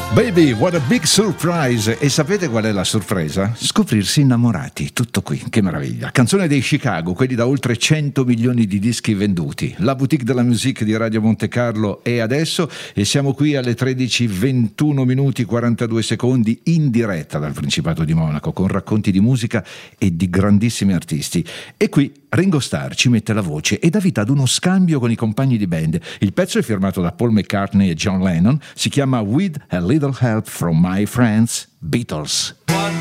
Baby, what a big surprise! E sapete qual è la sorpresa? Scoprirsi innamorati, tutto qui, che meraviglia. Canzone dei Chicago, quelli da oltre 100 milioni di dischi venduti. La boutique della musique di Radio Monte Carlo è adesso e siamo qui alle 13:21 minuti 42 secondi in diretta dal Principato di Monaco con racconti di musica e di grandissimi artisti. E qui Ringo Starr ci mette la voce e dà vita ad uno scambio con i compagni di band. Il pezzo è firmato da Paul McCartney e John Lennon, si chiama With a Little Help from My Friends Beatles.